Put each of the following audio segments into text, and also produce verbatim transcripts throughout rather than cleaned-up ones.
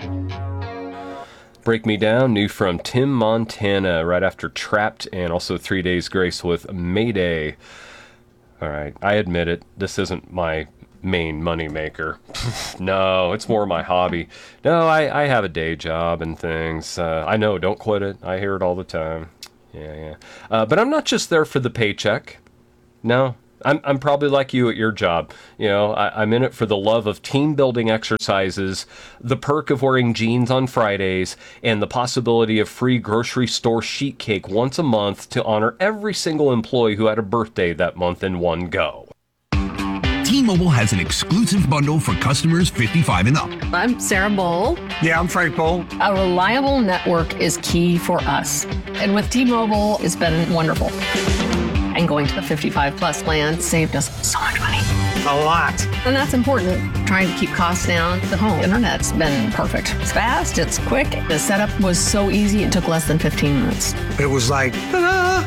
Break Me Down, new from Tim Montana, right after Trapped, and also Three Days Grace with Mayday. All right, I admit it, this isn't my main money maker. No, it's more my hobby. No, I, I have a day job and things. Uh, I know, don't quit it. I hear it all the time. Yeah, yeah. Uh, but I'm not just there for the paycheck. No. I'm I'm probably like you at your job. You know, I, I'm in it for the love of team building exercises, the perk of wearing jeans on Fridays, and the possibility of free grocery store sheet cake once a month to honor every single employee who had a birthday that month in one go. T-Mobile has an exclusive bundle for customers fifty-five and up. I'm Sarah Bowl. Yeah, I'm Frank Bowl. A reliable network is key for us. And with T-Mobile, it's been wonderful. And going to the fifty-five plus plan saved us so much money. A lot. And that's important. Trying to keep costs down. The home internet's been perfect. It's fast, it's quick. The setup was so easy, it took less than fifteen minutes. It was like, ta-da!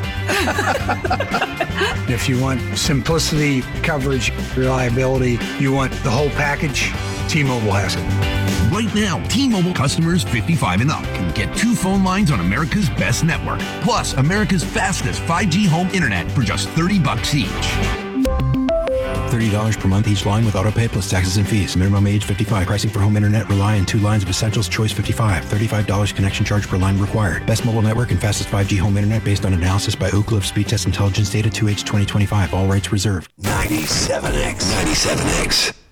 If you want simplicity, coverage, reliability, you want the whole package, T-Mobile has it. Right now, T-Mobile customers fifty-five and up can get two phone lines on America's best network, plus America's fastest five G home internet for just thirty bucks each. thirty dollars per month each line with autopay plus taxes and fees. Minimum age fifty-five. Pricing for home internet rely on two lines of Essentials Choice fifty-five. thirty-five dollars connection charge per line required. Best mobile network and fastest five G home internet based on analysis by Ookla of Speed Test Intelligence Data two H twenty twenty-five. All rights reserved. ninety-seven X. ninety-seven X.